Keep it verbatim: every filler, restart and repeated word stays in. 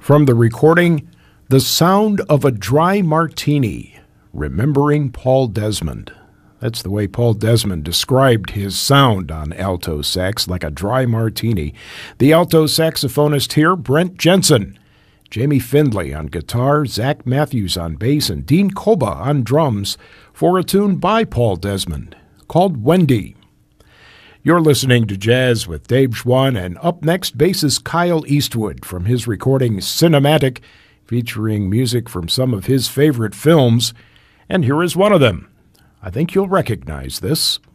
from the recording The Sound of a Dry Martini, remembering Paul Desmond. That's the way Paul Desmond described his sound on alto sax, like a dry martini. The alto saxophonist here, Brent Jensen. Jamie Findlay on guitar, Zach Matthews on bass, and Dean Koba on drums for a tune by Paul Desmond called Wendy. You're listening to Jazz with Dave Schwann, and up next, bassist Kyle Eastwood from his recording Cinematic, featuring music from some of his favorite films. And here is one of them. I think you'll recognize this.